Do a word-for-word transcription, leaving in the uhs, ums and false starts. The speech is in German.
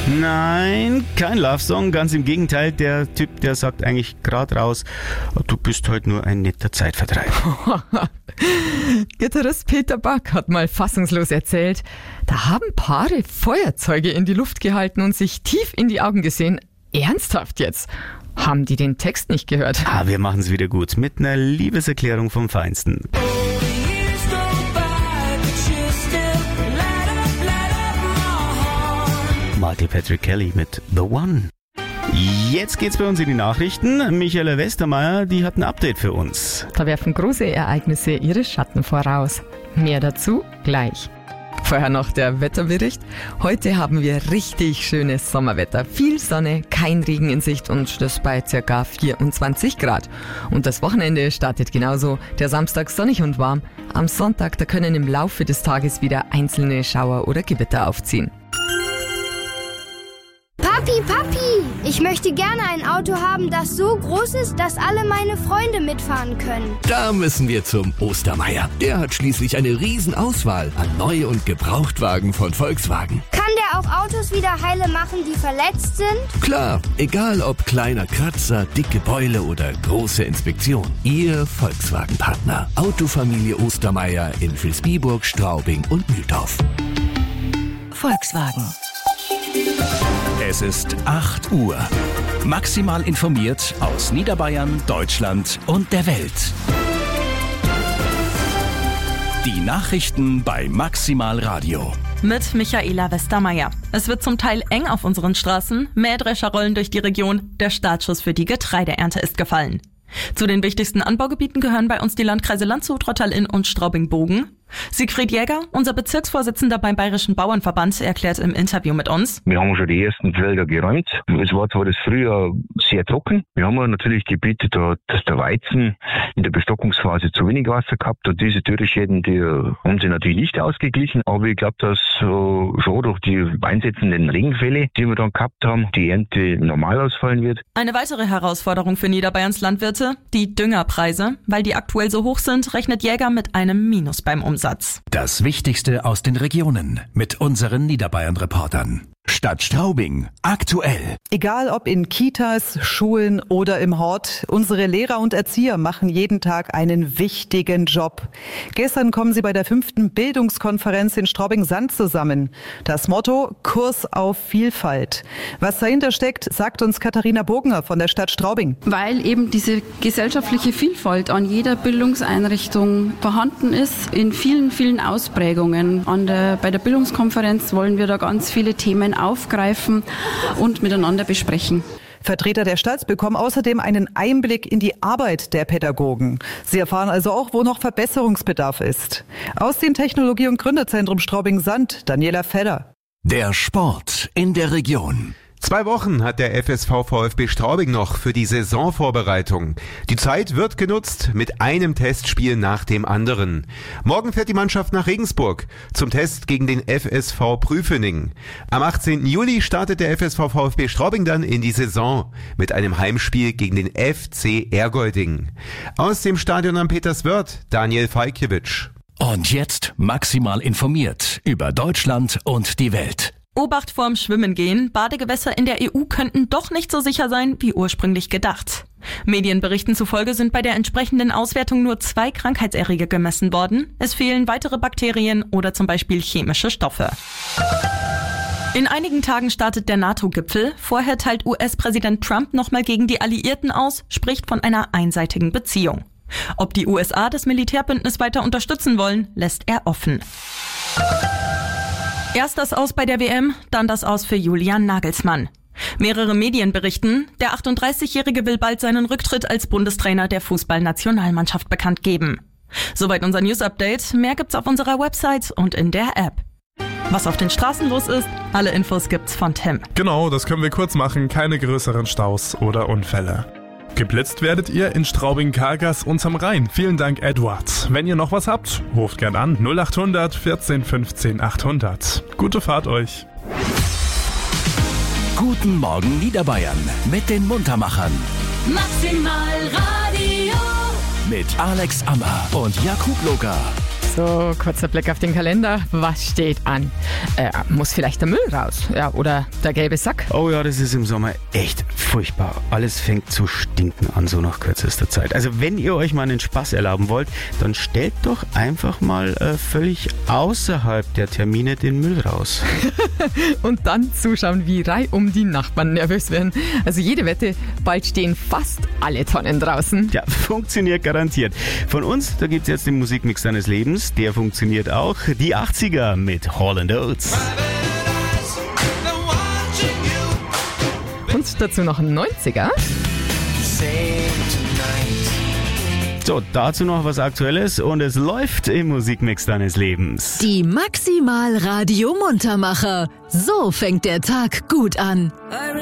Nein, kein Love-Song, ganz im Gegenteil. Der Typ, der sagt eigentlich gerade raus, du bist heute nur ein netter Zeitvertreib. Gitarrist Peter Buck hat mal fassungslos erzählt, da haben Paare Feuerzeuge in die Luft gehalten und sich tief in die Augen gesehen. Ernsthaft jetzt? Haben die den Text nicht gehört? Ah, wir machen es wieder gut mit einer Liebeserklärung vom Feinsten. Michael Patrick Kelly mit The One. Jetzt geht's bei uns in die Nachrichten. Michaela Westermeier, die hat ein Update für uns. Da werfen große Ereignisse ihre Schatten voraus. Mehr dazu gleich. Vorher noch der Wetterbericht. Heute haben wir richtig schönes Sommerwetter. Viel Sonne, kein Regen in Sicht und das bei ca. vierundzwanzig Grad. Und das Wochenende startet genauso. Der Samstag sonnig und warm. Am Sonntag, da können im Laufe des Tages wieder einzelne Schauer oder Gewitter aufziehen. Papi, Papi, ich möchte gerne ein Auto haben, das so groß ist, dass alle meine Freunde mitfahren können. Da müssen wir zum Ostermeier. Der hat schließlich eine Riesenauswahl an Neu- und Gebrauchtwagen von Volkswagen. Kann der auch Autos wieder heile machen, die verletzt sind? Klar, egal ob kleiner Kratzer, dicke Beule oder große Inspektion. Ihr Volkswagen-Partner. Autofamilie Ostermeier in Vilsbiburg, Straubing und Mühldorf. Volkswagen. Es ist acht Uhr. Maximal informiert aus Niederbayern, Deutschland und der Welt. Die Nachrichten bei Maximal Radio. Mit Michaela Westermeier. Es wird zum Teil eng auf unseren Straßen. Mähdrescher rollen durch die Region. Der Startschuss für die Getreideernte ist gefallen. Zu den wichtigsten Anbaugebieten gehören bei uns die Landkreise Landshut, Rottal-Inn und Straubing-Bogen. Siegfried Jäger, unser Bezirksvorsitzender beim Bayerischen Bauernverband, erklärt im Interview mit uns: Wir haben schon die ersten Felder geräumt. Es war zwar das Frühjahr sehr trocken. Wir haben natürlich Gebiete, da, dass der Weizen in der Bestockungsphase zu wenig Wasser gehabt und diese Dürreschäden, die haben sie natürlich nicht ausgeglichen. Aber ich glaube, dass uh, schon durch die einsetzenden Regenfälle, die wir dann gehabt haben, die Ernte normal ausfallen wird. Eine weitere Herausforderung für Niederbayerns Landwirte: die Düngerpreise. Weil die aktuell so hoch sind, rechnet Jäger mit einem Minus beim Umsatz. Das Wichtigste aus den Regionen mit unseren Niederbayern-Reportern. Stadt Straubing aktuell. Egal ob in Kitas, Schulen oder im Hort, unsere Lehrer und Erzieher machen jeden Tag einen wichtigen Job. Gestern kommen sie bei der fünften Bildungskonferenz in Straubing-Sand zusammen. Das Motto: Kurs auf Vielfalt. Was dahinter steckt, sagt uns Katharina Bogner von der Stadt Straubing. Weil eben diese gesellschaftliche Vielfalt an jeder Bildungseinrichtung vorhanden ist, in vielen, vielen Ausprägungen. An der, bei der Bildungskonferenz wollen wir da ganz viele Themen aufgreifen und miteinander besprechen. Vertreter der Stadt bekommen außerdem einen Einblick in die Arbeit der Pädagogen. Sie erfahren also auch, wo noch Verbesserungsbedarf ist. Aus dem Technologie- und Gründerzentrum Straubing-Sand, Daniela Fedder. Der Sport in der Region. Zwei Wochen hat der F S V VfB Straubing noch für die Saisonvorbereitung. Die Zeit wird genutzt mit einem Testspiel nach dem anderen. Morgen fährt die Mannschaft nach Regensburg zum Test gegen den F S V Prüfening. Am achtzehnten Juli startet der F S V VfB Straubing dann in die Saison mit einem Heimspiel gegen den F C Ergolding. Aus dem Stadion am Peterswörth, Daniel Falkiewicz. Und jetzt maximal informiert über Deutschland und die Welt. Obacht vorm Schwimmen gehen. Badegewässer in der E U könnten doch nicht so sicher sein, wie ursprünglich gedacht. Medienberichten zufolge sind bei der entsprechenden Auswertung nur zwei Krankheitserreger gemessen worden. Es fehlen weitere Bakterien oder zum Beispiel chemische Stoffe. In einigen Tagen startet der NATO-Gipfel. Vorher teilt U S-Präsident Trump nochmal gegen die Alliierten aus, spricht von einer einseitigen Beziehung. Ob die U S A das Militärbündnis weiter unterstützen wollen, lässt er offen. Erst das Aus bei der W M, dann das Aus für Julian Nagelsmann. Mehrere Medien berichten, der achtunddreißigjährige will bald seinen Rücktritt als Bundestrainer der Fußballnationalmannschaft bekannt geben. Soweit unser News-Update. Mehr gibt's auf unserer Website und in der App. Was auf den Straßen los ist, alle Infos gibt's von Tim. Genau, das können wir kurz machen. Keine größeren Staus oder Unfälle. Geblitzt werdet ihr in Straubing-Kargas unterm Rhein. Vielen Dank, Edward. Wenn ihr noch was habt, ruft gern an. null achthundert vierzehn fünfzehn achthundert. Gute Fahrt euch. Guten Morgen Niederbayern mit den Muntermachern. Maximal Radio. Mit Alex Ammer und Jakub Loga. So, kurzer Blick auf den Kalender. Was steht an? Äh, muss vielleicht der Müll raus? Ja, oder der gelbe Sack? Oh ja, das ist im Sommer echt furchtbar. Alles fängt zu stinken an, so nach kürzester Zeit. Also wenn ihr euch mal einen Spaß erlauben wollt, dann stellt doch einfach mal äh, völlig außerhalb der Termine den Müll raus. Und dann zuschauen, wie reihum die Nachbarn nervös werden. Also jede Wette, bald stehen fast alle Tonnen draußen. Ja, funktioniert garantiert. Von uns, da gibt's jetzt den Musikmix deines Lebens. Der funktioniert auch. Die achtziger mit Hall and Oates. Und dazu noch ein neunziger. So, dazu noch was Aktuelles und es läuft im Musikmix deines Lebens. Die Maximal Radio Muntermacher. So fängt der Tag gut an.